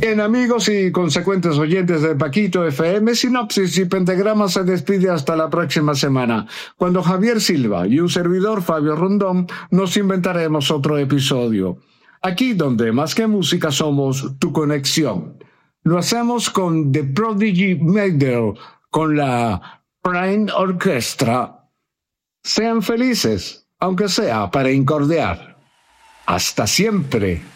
Bien, amigos y consecuentes oyentes de Paquito FM, Sinopsis y Pentagrama se despide hasta la próxima semana, cuando Javier Silva y un servidor, Fabio Rondón, nos inventaremos otro episodio. Aquí donde más que música somos tu conexión. Lo hacemos con The Prodigy Major, con la Prime Orchestra. Sean felices, aunque sea para incordiar. Hasta siempre.